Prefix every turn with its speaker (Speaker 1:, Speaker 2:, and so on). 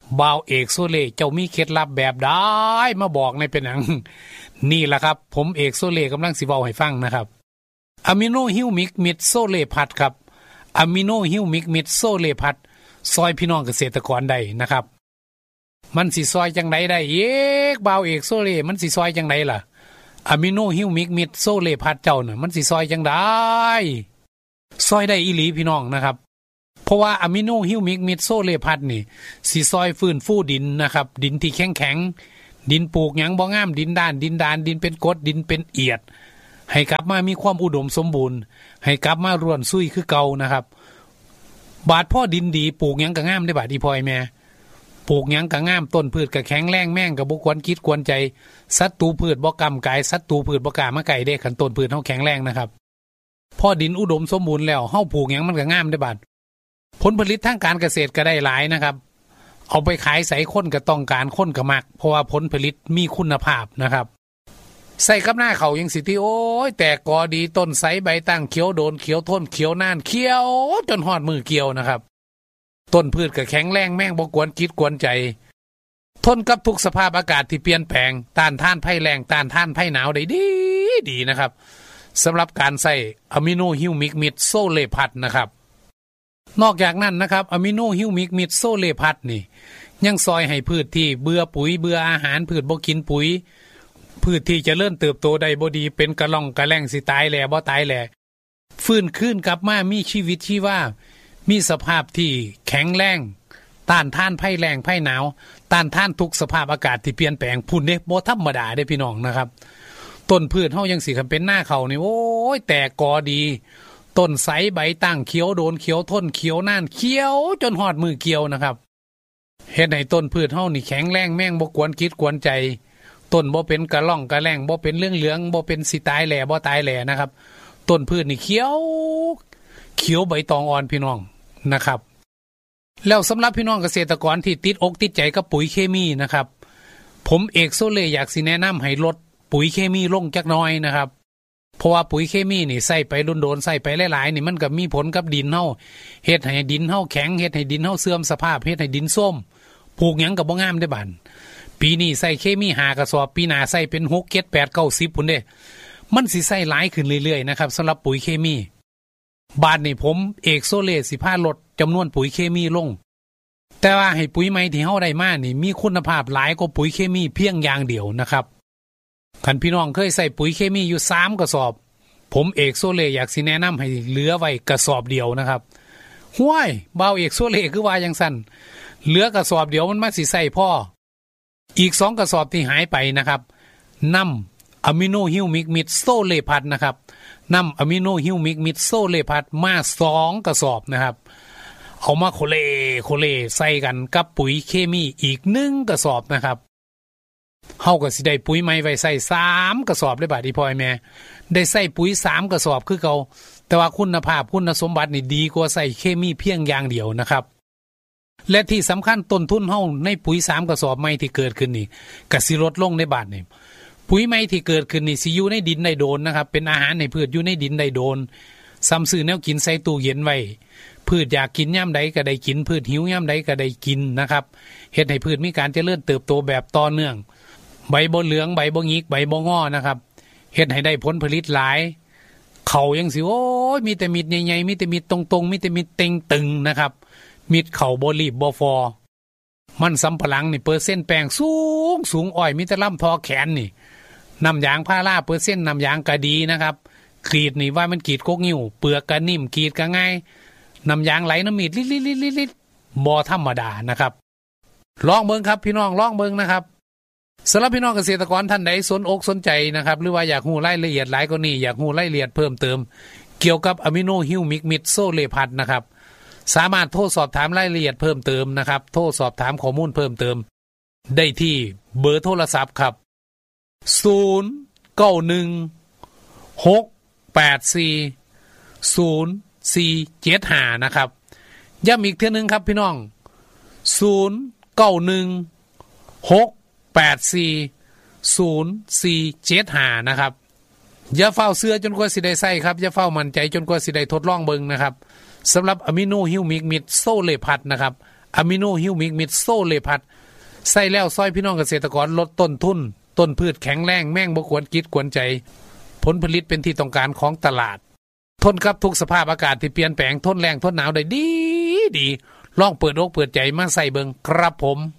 Speaker 1: บ่าวเอกโซเล่เจ้ามีเคล็ดลับแบบใดมาบอกในเป็นหยังนี่ล่ะครับผมเอกโซเล่กำลังสิเว้าให้ฟังนะครับอะมิโนฮิวมิกมิดโซเล่พัดครับอะมิโนฮิวมิกมิดโซเล่พัดซอยพี่น้องเกษตรกรได้นะครับมันสิซอยจังไดได้เอกบ่าวเอกโซเล่มันสิซอยจังไดล่ะอะมิโนฮิวมิกมิดโซเล่พัดเจ้าน่ะมันสิซอยจังไดซอยได้อีหลีพี่น้องนะครับเพราะว่าอะมิโนฮิวมิกมิดโซเล่พัดนี่สิซอยฟื้นฟูดินนะครับดินที่แข็งดินปลูกหยังบ่งามดินด้านดินเป็นกรดดินเป็นเอียดให้กลับมามีความอุดมสมบูรณ์ให้กลับมาร่วนซุยคือเก่านะครับบาดพ่อดินดีปลูกหยังก็งามได้บาดอีพ่อยแม่ปลูกหยังก็งามต้นพืชก็แข็งแรงแม่งก็บ่ควรคิดควรใจศัตรูพืชบ่กำกายศัตรูพืชบ่กล้ามาใกล้เด้คันต้นพืชเฮาแข็งแรงนะครับพอดินอุดมสมบูรณ์แล้วเฮาปลูกหยังมันก็งามได้บาดผลผลิตทางการเกษตรก็ได้หลายนะครับเอาไปขายใส่คนก็ต้องการคนก็มักเพราะว่าผลผลิตมีคุณภาพนะครับใส่กับหน้าเขายังสิที่โอ้ยแต่กอดีต้นไสใบตั้งเขียวโดนเขียวทนเขียวนานเขียวจนหอดมือเกี่ยวนะครับต้นพืชก็แข็งแรงแม่งบ่กวนคิดกวนใจทนกับทุกสภาพอากาศที่เปลี่ยนแปลงต้านทานภัยแล้งต้านทานภัยหนาวได้ดีนะครับสำหรับการใส่อะมิโนฮิวมิกมิดโซเล่พัดนะครับนอกจากนั้นนะครับอะมิโนฮิวมิกมิดโซเล่พัดนี่ยังซอยให้พืชที่เบื่อปุ๋ยเบื่ออาหารพืชบ่กินปุ๋ยพืชที่จะเริ่มเติบโตได้บ่ดีเป็นกระล่องกระแล่งสิตายแหล่บ่ตายแหล่ฟื้นคืนกลับมามีชีวิตชีวามีสภาพที่แข็งแรงต้านทานภัยแล้งภัยหนาวต้านทานทุกสภาพอากาศที่เปลี่ยนแปลงพุ่นเด้บ่ธรรมดาเด้พี่น้องนะครับต้นพืชเฮายังสิคันเป็นหน้าเขานี่โอ้ยแตกกอดีต้นไสใบตั้งเขียวโดนเขียวทนเขียวนานเขียวจนหอดมือเกี่ยวนะครับเฮ็ดให้ต้นพืชเฮานี่แข็งแรงแม่งบ่กวนคิดกวนใจต้นบ่เป็นกระล่องกระแล่งบ่เป็นเหลืองบ่เป็นสิตายแหล่บ่ตายแหล่นะครับต้นพืชนี่เขียวใบตองอ่อนพี่น้องนะครับแล้วสำหรับพี่น้องเกษตรกรที่ติดอกติดใจกับปุ๋ยเคมีนะครับผมเอกโซเล่อยากสิแนะนำให้ลดปุ๋ยเคมีลงจักหน่อยนะครับเพราะว่าปุ๋ยเคมีนี่ใส่ไปโดนๆใส่ไปหลายๆนี่มันก็มีผลกับดินเฮาเฮ็ดให้ดินเฮาแข็งเฮ็ดให้ดินเฮาเสื่อมสภาพเฮ็ดให้ดินส้มปลูกหยังก็บ่งามได้บาดปีนี้ใส่เคมี5กระสอบปีหน้าใส่เป็น6 7 8 9 10พุ่นเด้มันสิใส่หลายขึ้นเรื่อยๆนะครับสำหรับปุ๋ยเคมีบาดนี้ผมเอกโซเล่สิพาลดจำนวนปุ๋ยเคมีลงแต่ว่าให้ปุ๋ยใหม่ที่เฮาได้มานี่มีคุณภาพหลายกว่าปุ๋ยเคมีเพียงอย่างเดียวนะครับคันพี่น้องเคยใส่ปุ๋ยเคมีอยู่3กระสอบผมเอกโซเล่อยากสิแนะนำให้เหลือไว้กระสอบเดียวนะครับห้วยบ่าวเอกโซเล่คือว่าจังซั่นเหลือกระสอบเดียวมันมาสิใส่พออีก2กระสอบที่หายไปนะครับนำอะมิโนฮิวมิกมิดโซเล่พัดนะครับนำอะมิโนฮิวมิกมิดโซเล่พัดมา2กระสอบนะครับเอามาโคเลใส่กันกับปุ๋ยเคมีอีก1กระสอบนะครับเฮาก็สิได้ปุ๋ยใหม่ไว้ใส่3กระสอบเลยบาดนี้พ่อแม่ได้ใส่ปุ๋ย3กระสอบคือเก่าแต่ว่าคุณภาพคุณสมบัตินี่ดีกว่าใส่เคมีเพียงอย่างเดียวนะครับและที่สำคัญต้นทุนเฮาในปุ๋ย3กระสอบใหม่ที่เกิดขึ้นนี่ก็สิลดลงในบาดนี้ปุ๋ยใหม่ที่เกิดขึ้นนี่สิอยู่ในดินได้โดนนะครับเป็นอาหารให้พืชอยู่ในดินได้โดนซ้ำซื้อแนวกินใส่ตู้เย็นไว้พืชอยากกินยามใดก็ได้กินพืชหิวยามใดก็ได้กินนะครับเฮ็ดให้พืชมีการเจริญเติบโตแบบต่อเนื่องใบบ่เหลืองใบบ่หงิกใบบ่งอนะครับเฮ็ดให้ได้ผลผลิตหลายเขายังสิโอ้ยมีแต่มิดใหญ่ๆมีแต่มิดตรงๆมีแต่มิดเต็งตึงนะครับมิดเข่าบ่รีบบ่ฟอมันสำปะหลังนี่เปอร์เซ็นต์แป้งสูงอ้อยมีแต่ลำทอแขนนี่น้ำยางพาราเปอร์เซ็นต์น้ำยางก็ดีนะครับกรีดนี่ว่ามันกรีดกกนิ้วเปลือกก็นิ่มกรีดก็ง่ายน้ำยางไหลน้ำมีดลิดบ่ธรรมดานะครับลองเบิ่งครับพี่น้องลองเบิ่งนะครับสำหรับพี่น้องเกษตรกรท่านใดสนอกสนใจนะครับหรือว่าอยากรู้รายละเอียดหลายกว่านี้อยากรู้รายละเอียดเพิ่มเติมเกี่ยวกับอะมิโนฮิวมิกมิดโซเล่พัดนะครับสามารถโทรสอบถามรายละเอียดเพิ่มเติมนะครับโทรสอบถามข้อมูลเพิ่มเติมได้ที่เบอร์โทรศัพท์ครับ0916840475นะครับย้ำอีกเทื่อนึงครับพี่น้อง0916840475นะครับอย่าเฝ้าเสื้อจนกว่าสิได้ใส่ครับอย่าเฝ้ามั่นใจจนกว่าสิได้ทดลองเบิ่งนะครับสำหรับอะมิโนฮิวมิกมิดโซเล่พัดนะครับอะมิโนฮิวมิกมิดโซเลพัดใส่แล้วซอยพี่น้องเกษตรกรลดต้นทุนต้นพืชแข็งแรงแม่งบ่ควรกิดกวนใจผลผลิตเป็นที่ต้องการของตลาดทนกับทุกสภาพอากาศที่เปลี่ยนแปลงทนแรงทนหนาวได้ดีลองเปิดอกเปิดใจมาใส่เบิ่งครับผม